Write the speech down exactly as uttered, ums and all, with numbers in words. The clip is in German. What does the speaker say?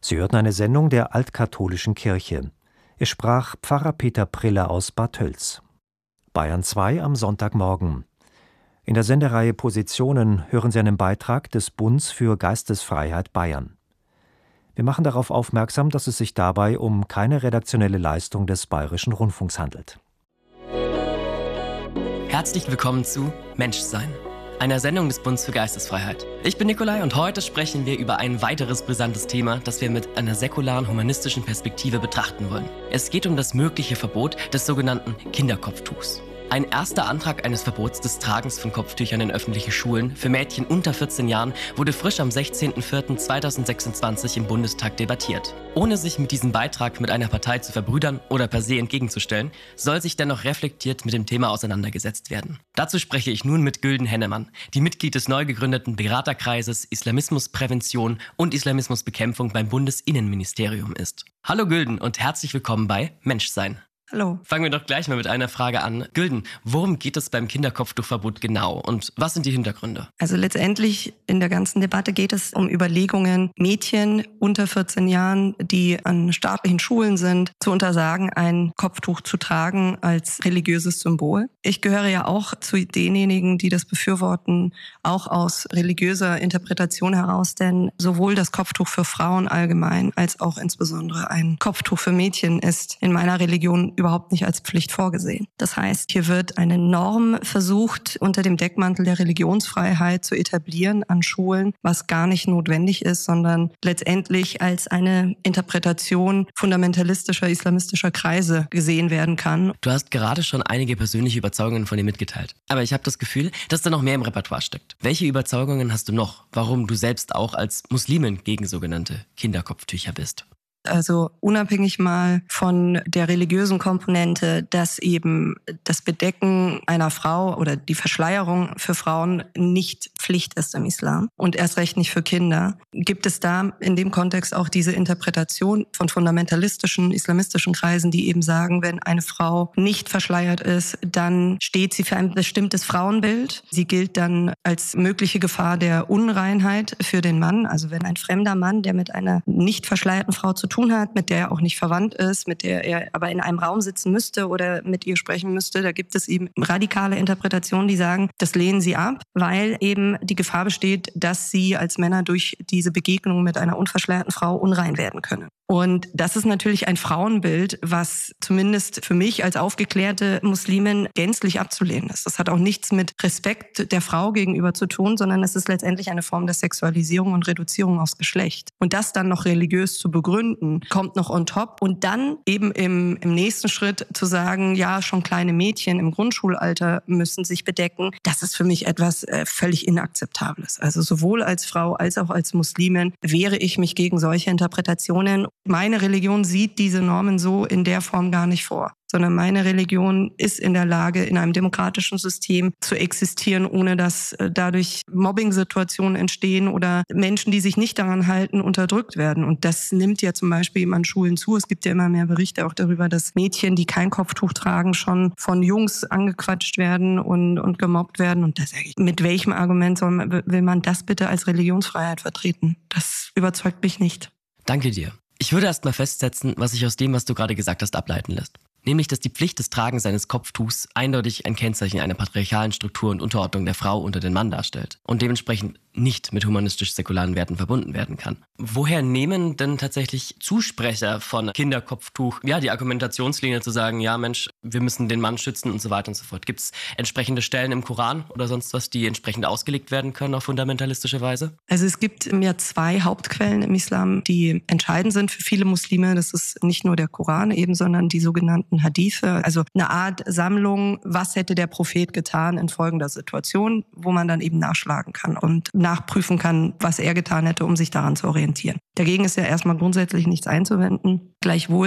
Sie hörten eine Sendung der Altkatholischen Kirche. Es sprach Pfarrer Peter Priller aus Bad Tölz. Bayern zwei am Sonntagmorgen. In der Sendereihe Positionen hören Sie einen Beitrag des Bunds für Geistesfreiheit Bayern. Wir machen darauf aufmerksam, dass es sich dabei um keine redaktionelle Leistung des Bayerischen Rundfunks handelt. Herzlich willkommen zu Menschsein, einer Sendung des Bundes für Geistesfreiheit. Ich bin Nikolai und heute sprechen wir über ein weiteres brisantes Thema, das wir mit einer säkularen humanistischen Perspektive betrachten wollen. Es geht um das mögliche Verbot des sogenannten Kinderkopftuchs. Ein erster Antrag eines Verbots des Tragens von Kopftüchern in öffentlichen Schulen für Mädchen unter vierzehn Jahren wurde frisch am sechzehnten vierten zweitausendsechsundzwanzig im Bundestag debattiert. Ohne sich mit diesem Beitrag mit einer Partei zu verbrüdern oder per se entgegenzustellen, soll sich dennoch reflektiert mit dem Thema auseinandergesetzt werden. Dazu spreche ich nun mit Gülden Hennemann, die Mitglied des neu gegründeten Beraterkreises Islamismusprävention und Islamismusbekämpfung beim Bundesinnenministerium ist. Hallo Gülden und herzlich willkommen bei Menschsein. Hallo. Fangen wir doch gleich mal mit einer Frage an. Gülden, worum geht es beim Kinderkopftuchverbot genau und was sind die Hintergründe? Also letztendlich in der ganzen Debatte geht es um Überlegungen, Mädchen unter vierzehn Jahren, die an staatlichen Schulen sind, zu untersagen, ein Kopftuch zu tragen als religiöses Symbol. Ich gehöre ja auch zu denjenigen, die das befürworten, auch aus religiöser Interpretation heraus, denn sowohl das Kopftuch für Frauen allgemein als auch insbesondere ein Kopftuch für Mädchen ist in meiner Religion überhaupt nicht als Pflicht vorgesehen. Das heißt, hier wird eine Norm versucht, unter dem Deckmantel der Religionsfreiheit zu etablieren an Schulen, was gar nicht notwendig ist, sondern letztendlich als eine Interpretation fundamentalistischer, islamistischer Kreise gesehen werden kann. Du hast gerade schon einige persönliche Überzeugungen von dir mitgeteilt. Aber ich habe das Gefühl, dass da noch mehr im Repertoire steckt. Welche Überzeugungen hast du noch, warum du selbst auch als Muslimin gegen sogenannte Kinderkopftücher bist? Also unabhängig mal von der religiösen Komponente, dass eben das Bedecken einer Frau oder die Verschleierung für Frauen nicht Pflicht ist im Islam und erst recht nicht für Kinder, gibt es da in dem Kontext auch diese Interpretation von fundamentalistischen, islamistischen Kreisen, die eben sagen, wenn eine Frau nicht verschleiert ist, dann steht sie für ein bestimmtes Frauenbild. Sie gilt dann als mögliche Gefahr der Unreinheit für den Mann. Also wenn ein fremder Mann, der mit einer nicht verschleierten Frau zu tun hat, mit der er auch nicht verwandt ist, mit der er aber in einem Raum sitzen müsste oder mit ihr sprechen müsste, da gibt es eben radikale Interpretationen, die sagen, das lehnen sie ab, weil eben die Gefahr besteht, dass sie als Männer durch diese Begegnung mit einer unverschleierten Frau unrein werden können. Und das ist natürlich ein Frauenbild, was zumindest für mich als aufgeklärte Muslimin gänzlich abzulehnen ist. Das hat auch nichts mit Respekt der Frau gegenüber zu tun, sondern es ist letztendlich eine Form der Sexualisierung und Reduzierung aufs Geschlecht. Und das dann noch religiös zu begründen, kommt noch on top. Und dann eben im, im nächsten Schritt zu sagen, ja, schon kleine Mädchen im Grundschulalter müssen sich bedecken, das ist für mich etwas äh, völlig Inakzeptables. Also sowohl als Frau als auch als Muslimin wehre ich mich gegen solche Interpretationen. Meine Religion sieht diese Normen so in der Form gar nicht vor, sondern meine Religion ist in der Lage, in einem demokratischen System zu existieren, ohne dass dadurch Mobbing-Situationen entstehen oder Menschen, die sich nicht daran halten, unterdrückt werden. Und das nimmt ja zum Beispiel an Schulen zu. Es gibt ja immer mehr Berichte auch darüber, dass Mädchen, die kein Kopftuch tragen, schon von Jungs angequatscht werden und, und gemobbt werden. Und das sage ich, mit welchem Argument soll man, will man das bitte als Religionsfreiheit vertreten? Das überzeugt mich nicht. Danke dir. Ich würde erst mal festsetzen, was sich aus dem, was du gerade gesagt hast, ableiten lässt. Nämlich, dass die Pflicht des Tragens seines Kopftuchs eindeutig ein Kennzeichen einer patriarchalen Struktur und Unterordnung der Frau unter den Mann darstellt und dementsprechend nicht mit humanistisch-säkularen Werten verbunden werden kann. Woher nehmen denn tatsächlich Zusprecher von Kinderkopftuch ja die Argumentationslinie zu sagen, ja Mensch, wir müssen den Mann schützen und so weiter und so fort? Gibt es entsprechende Stellen im Koran oder sonst was, die entsprechend ausgelegt werden können auf fundamentalistische Weise? Also es gibt ja zwei Hauptquellen im Islam, die entscheidend sind für viele Muslime. Das ist nicht nur der Koran eben, sondern die sogenannten Hadithe, also eine Art Sammlung, was hätte der Prophet getan in folgender Situation, wo man dann eben nachschlagen kann und nachprüfen kann, was er getan hätte, um sich daran zu orientieren. Dagegen ist ja erstmal grundsätzlich nichts einzuwenden. Gleichwohl